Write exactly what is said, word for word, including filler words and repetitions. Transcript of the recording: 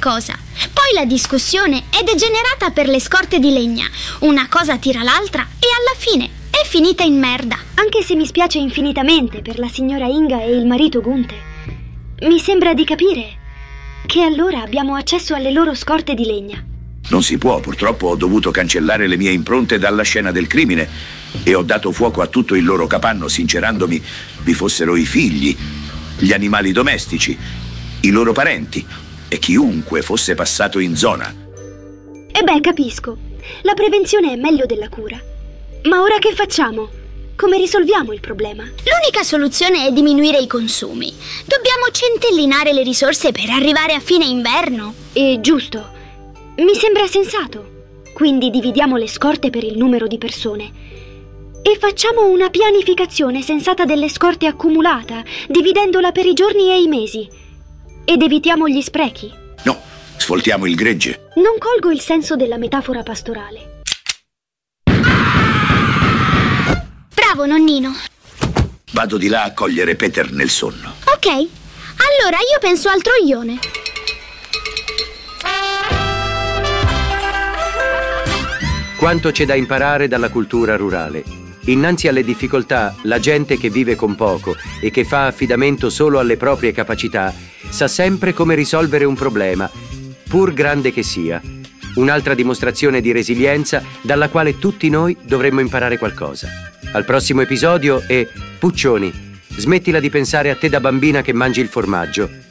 cosa. Poi la discussione è degenerata per le scorte di legna. Una cosa tira l'altra e alla fine è finita in merda. Anche se mi spiace infinitamente per la signora Inga e il marito Gunther, mi sembra di capire che allora abbiamo accesso alle loro scorte di legna. Non si può, purtroppo ho dovuto cancellare le mie impronte dalla scena del crimine e ho dato fuoco a tutto il loro capanno, sincerandomi vi fossero i figli, gli animali domestici, i loro parenti e chiunque fosse passato in zona. E beh, capisco. La prevenzione è meglio della cura. Ma ora che facciamo? Come risolviamo il problema? L'unica soluzione è diminuire i consumi. Dobbiamo centellinare le risorse per arrivare a fine inverno. E giusto. Mi sembra sensato. Quindi dividiamo le scorte per il numero di persone e facciamo una pianificazione sensata delle scorte accumulata, dividendola per i giorni e i mesi. Ed evitiamo gli sprechi. No, sfoltiamo il gregge. Non colgo il senso della metafora pastorale. Bravo, nonnino. Vado di là a cogliere Peter nel sonno. Ok, allora io penso al troione. Quanto c'è da imparare dalla cultura rurale. Innanzi alle difficoltà, la gente che vive con poco e che fa affidamento solo alle proprie capacità sa sempre come risolvere un problema, pur grande che sia. Un'altra dimostrazione di resilienza dalla quale tutti noi dovremmo imparare qualcosa. Al prossimo episodio e Puccioni, smettila di pensare a te da bambina che mangi il formaggio